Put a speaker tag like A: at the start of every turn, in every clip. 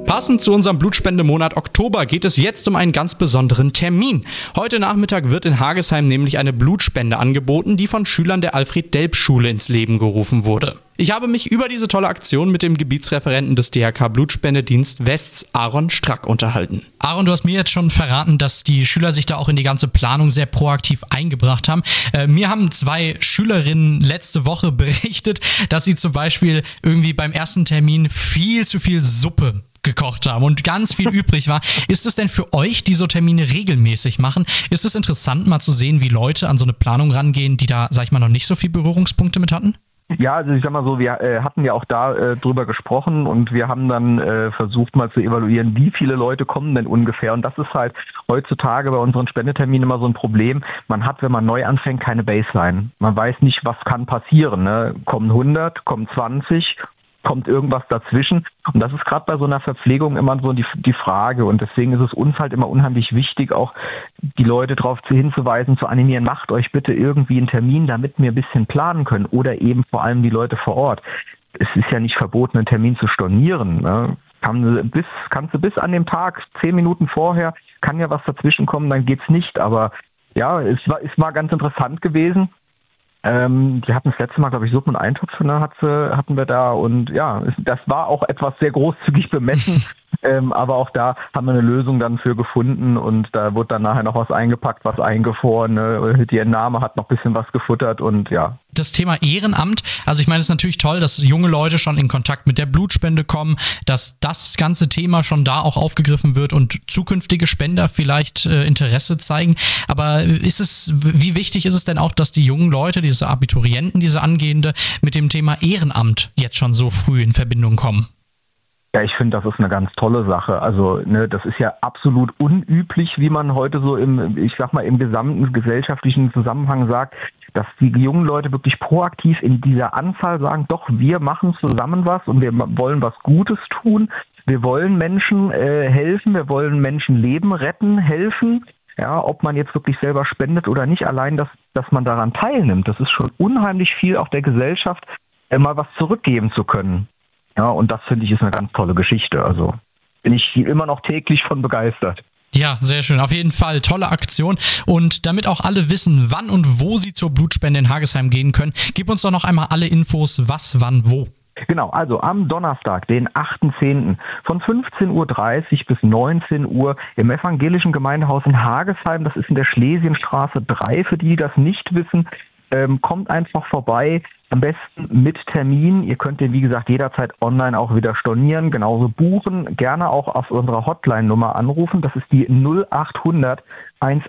A: Passend zu unserem Blutspende-Monat Oktober geht es jetzt um einen ganz besonderen Termin. Heute Nachmittag wird in Hargesheim nämlich eine Blutspende angeboten, die von Schülern der Alfred-Delp-Schule ins Leben gerufen wurde. Ich habe mich über diese tolle Aktion mit dem Gebietsreferenten des DRK Blutspendedienst Wests, Aaron Strack, unterhalten. Aaron, du hast mir jetzt schon verraten, dass die Schüler sich da auch in die ganze Planung sehr proaktiv eingebracht haben. Mir haben 2 Schülerinnen letzte Woche berichtet, dass sie zum Beispiel irgendwie beim ersten Termin viel zu viel Suppe gekocht haben und ganz viel übrig war. Ist es denn für euch, die so Termine regelmäßig machen, ist es interessant mal zu sehen, wie Leute an so eine Planung rangehen, die da, sag ich mal, noch nicht so viel Berührungspunkte mit hatten?
B: Ja, also ich sag mal so, wir hatten ja auch da drüber gesprochen und wir haben dann versucht mal zu evaluieren, wie viele Leute kommen denn ungefähr, und das ist halt heutzutage bei unseren Spendeterminen immer so ein Problem. Man hat, wenn man neu anfängt, keine Baseline. Man weiß nicht, was kann passieren, ne? Kommen 100, kommen 20, kommt irgendwas dazwischen, und das ist gerade bei so einer Verpflegung immer so die Frage, und deswegen ist es uns halt immer unheimlich wichtig, auch die Leute darauf hinzuweisen, zu animieren, macht euch bitte irgendwie einen Termin, damit wir ein bisschen planen können, oder eben vor allem die Leute vor Ort. Es ist ja nicht verboten, einen Termin zu stornieren, ne? Kannst du bis an dem Tag, 10 Minuten vorher, kann ja was dazwischen kommen, dann geht's nicht, aber ja, es war ganz interessant gewesen. Die hatten das letzte Mal, glaube ich, Suppen und Eintopf, ne, hatten wir da, und ja, das war auch etwas sehr großzügig bemessen, aber auch da haben wir eine Lösung dann für gefunden, und da wurde dann nachher noch was eingepackt, was eingefroren, ne? Die Entnahme hat noch ein bisschen was gefuttert, und ja.
A: Das Thema Ehrenamt, also ich meine, es ist natürlich toll, dass junge Leute schon in Kontakt mit der Blutspende kommen, dass das ganze Thema schon da auch aufgegriffen wird und zukünftige Spender vielleicht Interesse zeigen. Aber wie wichtig ist es denn auch, dass die jungen Leute, diese Abiturienten, diese Angehende, mit dem Thema Ehrenamt jetzt schon so früh in Verbindung kommen?
B: Ja, ich finde, das ist eine ganz tolle Sache. Also, ne, das ist ja absolut unüblich, wie man heute so im gesamten gesellschaftlichen Zusammenhang sagt, dass die jungen Leute wirklich proaktiv in dieser Anzahl sagen, doch, wir machen zusammen was und wir wollen was Gutes tun. Wir wollen Menschen helfen, wir wollen Menschen Leben retten, helfen. Ja, ob man jetzt wirklich selber spendet oder nicht, allein, dass man daran teilnimmt, das ist schon unheimlich viel auch der Gesellschaft, mal was zurückgeben zu können. Ja, und das finde ich ist eine ganz tolle Geschichte. Also bin ich immer noch täglich von begeistert.
A: Ja, sehr schön. Auf jeden Fall tolle Aktion. Und damit auch alle wissen, wann und wo sie zur Blutspende in Hargesheim gehen können, gib uns doch noch einmal alle Infos, was, wann, wo.
B: Genau, also am Donnerstag, den 8.10. von 15.30 Uhr bis 19 Uhr im evangelischen Gemeindehaus in Hargesheim. Das ist in der Schlesienstraße 3, für die das nicht wissen. Kommt einfach vorbei, am besten mit Termin. Ihr könnt den, wie gesagt, jederzeit online auch wieder stornieren, genauso buchen. Gerne auch auf unserer Hotline-Nummer anrufen. Das ist die 0800 11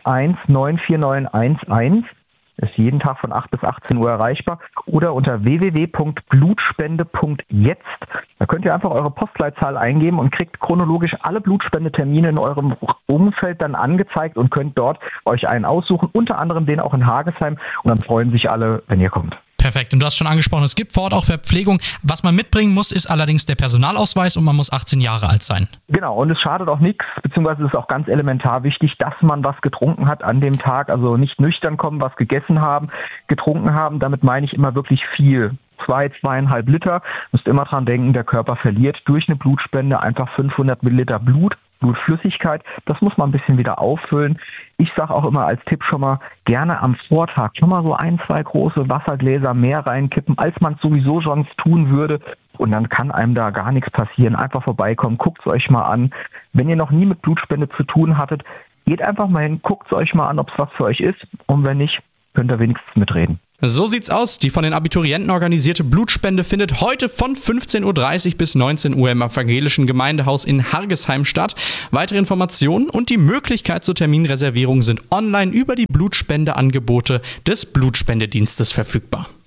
B: 94911. Ist jeden Tag von 8 bis 18 Uhr erreichbar. Oder unter www.blutspende.jetzt. Da könnt ihr einfach eure Postleitzahl eingeben und kriegt chronologisch alle Blutspendetermine in eurem Umfeld dann angezeigt und könnt dort euch einen aussuchen, unter anderem den auch in Hargesheim. Und dann freuen sich alle, wenn ihr kommt.
A: Perfekt. Und du hast schon angesprochen, es gibt vor Ort auch Verpflegung. Was man mitbringen muss, ist allerdings der Personalausweis, und man muss 18 Jahre alt sein.
B: Genau, und es schadet auch nichts, beziehungsweise es ist auch ganz elementar wichtig, dass man was getrunken hat an dem Tag. Also nicht nüchtern kommen, was gegessen haben, getrunken haben. Damit meine ich immer wirklich viel. 2,5 Liter. Müsst immer dran denken, der Körper verliert durch eine Blutspende einfach 500 Milliliter Blutflüssigkeit. Das muss man ein bisschen wieder auffüllen. Ich sage auch immer als Tipp schon mal, gerne am Vortag schon mal so 1, 2 große Wassergläser mehr reinkippen, als man es sowieso sonst tun würde. Und dann kann einem da gar nichts passieren. Einfach vorbeikommen, guckt es euch mal an. Wenn ihr noch nie mit Blutspende zu tun hattet, geht einfach mal hin, guckt es euch mal an, ob es was für euch ist. Und wenn nicht, könnt ihr wenigstens mitreden.
A: So sieht's aus. Die von den Abiturienten organisierte Blutspende findet heute von 15.30 Uhr bis 19 Uhr im evangelischen Gemeindehaus in Hargesheim statt. Weitere Informationen und die Möglichkeit zur Terminreservierung sind online über die Blutspendeangebote des Blutspendedienstes verfügbar.